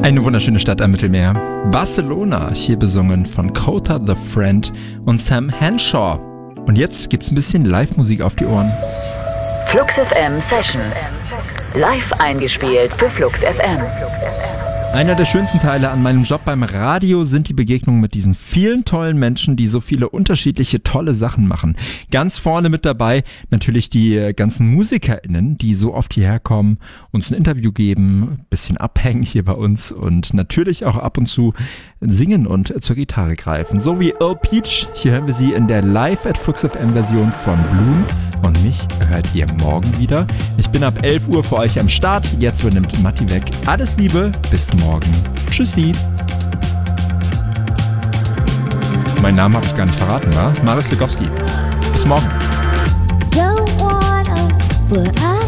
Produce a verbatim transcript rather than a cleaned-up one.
Eine wunderschöne Stadt am Mittelmeer. Barcelona, hier besungen von Kota the Friend und Sam Henshaw. Und jetzt gibt's ein bisschen Live-Musik auf die Ohren. Flux F M Sessions. Live eingespielt für Flux F M. Einer der schönsten Teile an meinem Job beim Radio sind die Begegnungen mit diesen vielen tollen Menschen, die so viele unterschiedliche tolle Sachen machen. Ganz vorne mit dabei natürlich die ganzen MusikerInnen, die so oft hierher kommen, uns ein Interview geben, ein bisschen abhängen hier bei uns und natürlich auch ab und zu singen und zur Gitarre greifen. So wie Earl Peach, hier hören wir sie in der Live at Flux F M Version von Bloom. Und mich hört ihr morgen wieder. Ich bin ab elf Uhr für euch am Start. Jetzt übernimmt Matti weg. Alles Liebe, bis morgen. Tschüssi. Mein Name habe ich gar nicht verraten, wa? Marius Legowski. Bis morgen. Don't wanna, but I